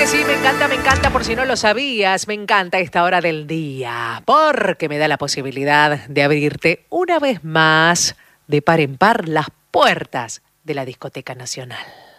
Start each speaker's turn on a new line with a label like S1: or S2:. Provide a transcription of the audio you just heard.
S1: que sí, me encanta, por si no lo sabías, me encanta esta hora del día, porque me da la posibilidad de abrirte una vez más, de par en par, las puertas de la Discoteca Nacional.